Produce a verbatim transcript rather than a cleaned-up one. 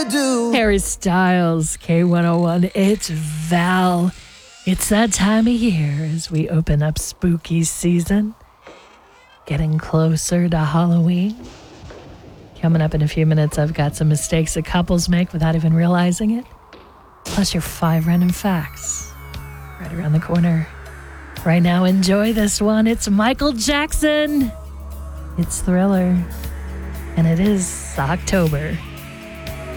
do. Harry Styles, K one oh one, it's Val. It's that time of year as we open up spooky season. Getting closer to Halloween. Coming up in a few minutes, I've got some mistakes that couples make without even realizing it. Plus your five random facts right around the corner. Right now, enjoy this one. It's Michael Jackson. It's Thriller. And it is October.